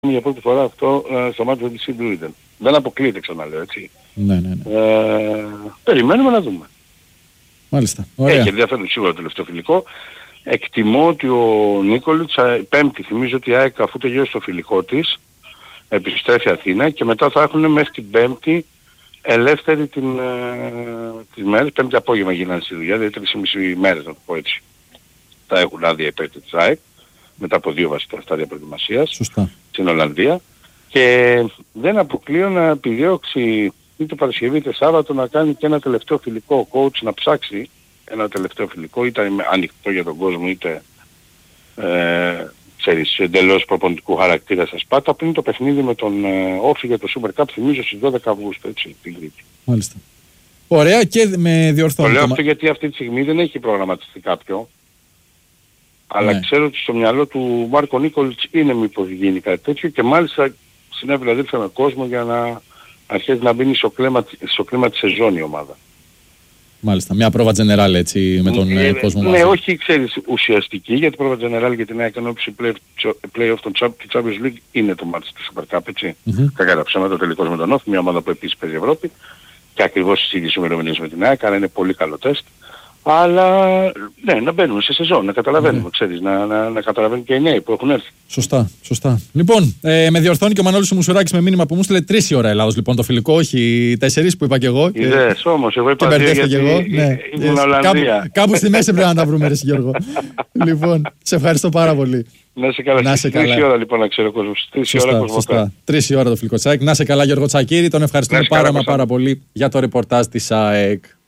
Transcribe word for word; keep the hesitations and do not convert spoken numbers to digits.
για πρώτη φορά αυτό ε, στο μάτι της Blue. Δεν αποκλείεται, ξαναλέω, έτσι. Ναι, ναι, ναι. Ε, περιμένουμε να δούμε. Μάλιστα. Ωραία. Έχει ενδιαφέρον σίγουρα το τελευταίο φιλικό. Εκτιμώ ότι ο Νίκολιτς, πέμπτη, θυμίζω ότι η ΑΕΚ αφού τελειώσει το φιλικό της, επιστρέφει Αθήνα και μετά θα έχουν μέχρι την Πέμπτη ελεύθερη την, ε, τις μέρες. Πέμπτη απόγευμα γίνανε στη δουλειά, δηλαδή τρεις και μισή μέρες να το πω έτσι. Θα έχουν άδεια υπέρ της ΑΕΚ, μετά από δύο βασικά στάδια προετοιμασίας. Σωστά. Στην Ολλανδία. Και δεν αποκλείω να επιδιώξει είτε Παρασκευή είτε Σάββατο να κάνει και ένα τελευταίο φιλικό coach, να ψάξει ένα τελευταίο φιλικό, είτε ανοιχτό για τον κόσμο, είτε ε, ξέρεις, εντελώς προπονητικού χαρακτήρα στα Σπάτα, πριν το παιχνίδι με τον ε, Όφη για το Super Cup, θυμίζω στις δώδεκα Αυγούστου, έτσι, την Κρήτη. Μάλιστα. Ωραία, και με διορθώνει. Το λέω αυτό γιατί αυτή τη στιγμή δεν έχει προγραμματιστεί κάποιο, αλλά ναι. ξέρω ότι στο μυαλό του Μάρκο Νίκολιτς είναι μήπως γίνει κάτι τέτοιο και μάλιστα συνέβη να δείξει με κόσμο για να αρχίσει να μπαίνει στο κλίμα, στο κλίμα της σεζόν η ομάδα. Μάλιστα. Μια πρόβα τζενεράλ έτσι με τον ε, κόσμο ναι, μαζί. Ναι, όχι ξέρεις ουσιαστική, γιατί πρόβα τζενεράλ για την νέα ικανόψη play-off των Champions League είναι το μάτι του Super Cup, έτσι. Mm-hmm. Κακά τα ψέματα, τελικός με τον Όφη, μια ομάδα που επίσης παίζει Ευρώπη και ακριβώς στις ίδιες ημερομηνίες με την ΑΕΚ, άρα είναι πολύ καλό τεστ. Αλλά ναι, να μπαίνουμε σε σεζόν, να καταλαβαίνουμε, mm. ξέρεις, να, να, να καταλαβαίνουν και οι νέοι που έχουν έρθει. Σωστά, σωστά. Λοιπόν, ε, με διορθώνει και ο Μανώλης ο Μουσουράκης με μήνυμα που μου στείλε τρεις η ώρα Ελλάδος, λοιπόν, το φιλικό, όχι τέσσερις που είπα και εγώ. Είδες όμως, εγώ είπα δύο γιατί εγώ, ναι. ήμουν Ολλανδία. Κάπου, κάπου στη μέση πρέπει να τα βρούμε, ρε Γιώργο. Λοιπόν, σε ευχαριστώ πάρα πολύ. Να σε καλά. Στις τρεις η ώρα λοιπόν να ξέρω ο κόσμος. Τρεις η ώρα κοσμοκά. Τρεις η ώρα το φιλικό της ΑΕΚ. Να σε καλά Γιώργο Τσακίρη, τον ευχαριστούμε πάρα μα πάρα πολύ για το ρεπορτάζ της ΑΕΚ.